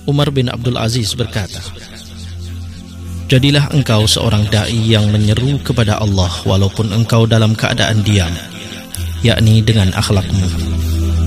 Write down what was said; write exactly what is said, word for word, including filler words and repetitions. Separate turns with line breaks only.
Umar bin Abdul Aziz berkata, jadilah engkau seorang da'i yang menyeru kepada Allah walaupun engkau dalam keadaan diam, yakni dengan akhlakmu.